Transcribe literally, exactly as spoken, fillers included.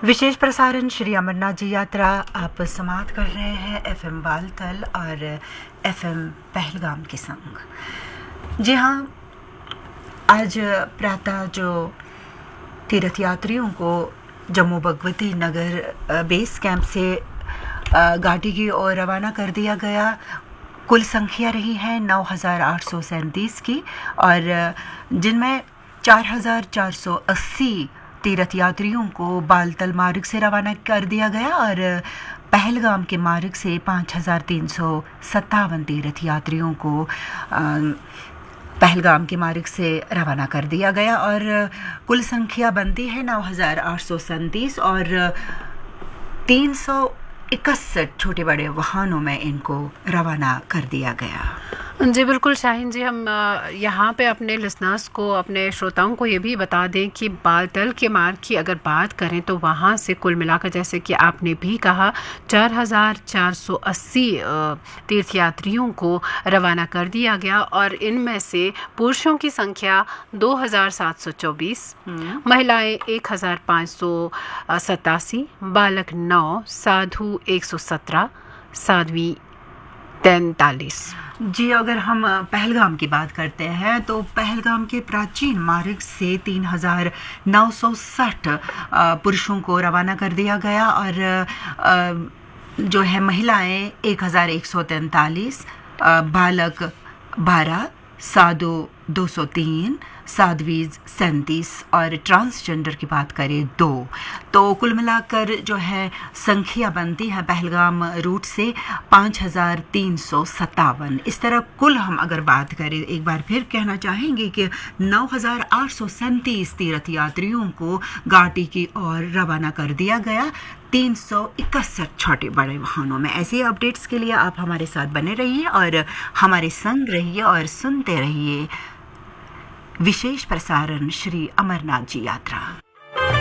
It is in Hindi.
विशेष प्रसारण श्री अमरनाथ जी यात्रा आप समाप्त कर रहे हैं एफएम बालतल और एफएम पहलगाम के संग। जी हाँ, आज प्रातः जो तीर्थ यात्रियों को जम्मू भगवती नगर बेस कैंप से घाटी की ओर रवाना कर दिया गया, कुल संख्या रही है नौ हज़ार आठ सौ सैंतीस की, और जिनमें चार हज़ार चार सौ अस्सी तीर्थ यात्रियों को बालतल मार्ग से रवाना कर दिया गया और पहलगाम के मार्ग से पाँच हज़ार तीन सौ सत्तावन तीर्थ यात्रियों को पहलगाम के मार्ग से रवाना कर दिया गया और कुल संख्या बनती है नौ हज़ार आठ सौ सैंतीस और तीन सौ इकसठ छोटे बड़े वाहनों में इनको रवाना कर दिया गया। जी बिल्कुल शाहीन जी, हम यहाँ पे अपने लिसनर्स को, अपने श्रोताओं को ये भी बता दें कि बालतल के मार्ग की अगर बात करें तो वहाँ से कुल मिलाकर, जैसे कि आपने भी कहा, चार हज़ार चार सौ अस्सी तीर्थयात्रियों को रवाना कर दिया गया और इनमें से पुरुषों की संख्या दो हज़ार सात सौ चौबीस, महिलाएं एक हज़ार पाँच सौ सतासी, बालक नौ, साधु एक सौ सत्रह, साध्वी तैंतालीस। जी, अगर हम पहलगाम की बात करते हैं तो पहलगाम के प्राचीन मार्ग से तीन हज़ार नौ सौ साठ पुरुषों को रवाना कर दिया गया और जो है महिलाएं एक हज़ार एक सौ तैंतालीस, बालक बारह, साधु दो सौ तीन, साध्वीज सैंतीस और ट्रांसजेंडर की बात करें दो, तो कुल मिलाकर जो है संख्या बनती है पहलगाम रूट से पाँच हज़ार तीन सौ सत्तावन। इस तरह कुल हम अगर बात करें, एक बार फिर कहना चाहेंगे कि नौ हज़ार आठ सौ सैंतीस तीर्थ यात्रियों को घाटी की ओर रवाना कर दिया गया, तीन सौ इकसठ छोटे बड़े वाहनों में। ऐसे अपडेट्स के लिए आप हमारे साथ बने रहिए और हमारे संग रहिए और सुनते रहिए विशेष प्रसारण श्री अमरनाथ जी यात्रा।